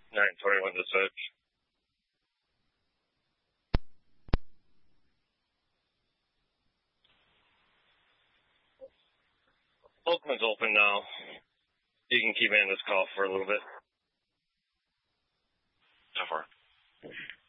9:21 to 6. Oakland's open now. You can keep in this call for a little bit. So far.